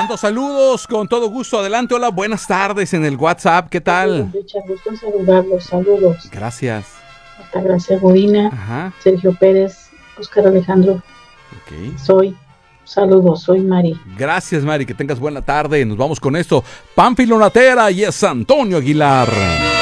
Mando saludos con todo gusto. Adelante, hola, buenas tardes en el WhatsApp. ¿Qué tal? Richard, gusto en saludarlos. Saludos. Gracias. Altagracia Godina, Ajá. Sergio Pérez, Oscar Alejandro. Ok. Saludos, soy Mari. Gracias, Mari, que tengas buena tarde. Nos vamos con esto. Pánfilo Natera y es Antonio Aguilar.